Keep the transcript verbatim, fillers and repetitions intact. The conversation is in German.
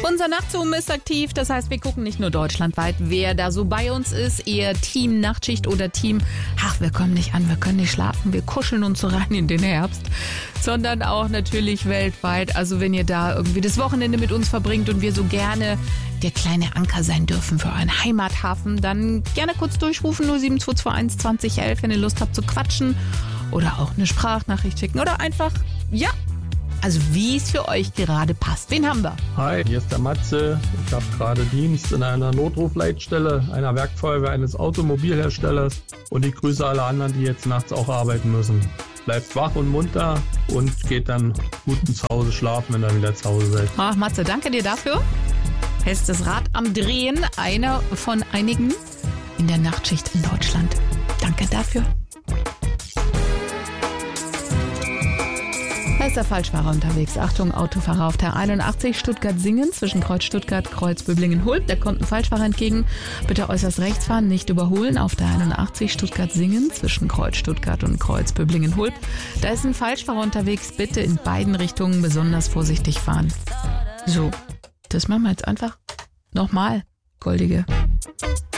Unser Nachtzoom ist aktiv, das heißt, wir gucken nicht nur deutschlandweit, wer da so bei uns ist, eher Team Nachtschicht oder Team, ach, wir kommen nicht an, wir können nicht schlafen, wir kuscheln uns so rein in den Herbst, sondern auch natürlich weltweit. Also wenn ihr da irgendwie das Wochenende mit uns verbringt und wir so gerne der kleine Anker sein dürfen für euren Heimathafen, dann gerne kurz durchrufen, null sieben zwei zwei eins zwanzig elf, wenn ihr Lust habt zu quatschen oder auch eine Sprachnachricht schicken oder einfach, ja, also wie es für euch gerade passt. Wen haben wir? Hi, hier ist der Matze. Ich habe gerade Dienst in einer Notrufleitstelle einer Werkfeuerwehr eines Automobilherstellers und ich grüße alle anderen, die jetzt nachts auch arbeiten müssen. Bleibt wach und munter und geht dann gut ins Hause schlafen, wenn ihr wieder zu Hause seid. Ach, Matze, danke dir dafür. Hältst das Rad am Drehen, einer von einigen in der Nachtschicht in Deutschland. Danke dafür. Da ist der Falschfahrer unterwegs. Achtung, Autofahrer auf der einundachtzig Stuttgart-Singen zwischen Kreuz Stuttgart, Kreuz Böblingen-Hulb. Da kommt ein Falschfahrer entgegen. Bitte äußerst rechts fahren, nicht überholen. Auf der einundachtzig Stuttgart-Singen zwischen Kreuz Stuttgart und Kreuz Böblingen-Hulb. Da ist ein Falschfahrer unterwegs. Bitte in beiden Richtungen besonders vorsichtig fahren. So, das machen wir jetzt einfach nochmal, Goldige.